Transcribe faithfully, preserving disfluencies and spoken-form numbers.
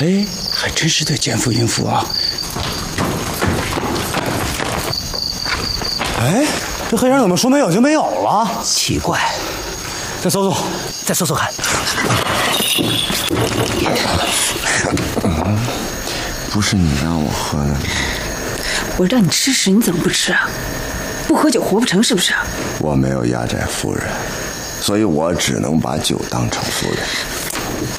嘿，还真是对奸夫淫妇啊！ 哎，这黑人怎么说没有就没有了？ 奇怪， 再搜搜， 再搜搜看。 嗯，不是你让我喝的。 我让你吃屎，你怎么不吃啊？不喝酒活不成是不是？ 我没有压寨夫人，所以我只能把酒当成夫人。